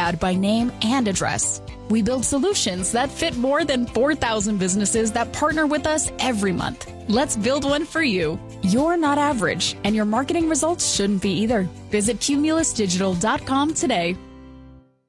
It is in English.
ad by name and address. We build solutions that fit more than 4,000 businesses that partner with us every month. Let's build one for you. You're not average, and your marketing results shouldn't be either. Visit cumulusdigital.com today.